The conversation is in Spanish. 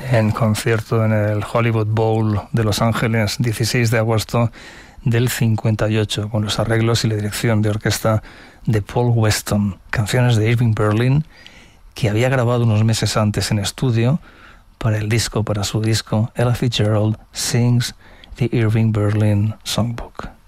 en concierto en el Hollywood Bowl de Los Ángeles, 16 de agosto del 58, con los arreglos y la dirección de orquesta de Paul Weston. Canciones de Irving Berlin, que había grabado unos meses antes en estudio para su disco, Ella Fitzgerald Sings the Irving Berlin Songbook.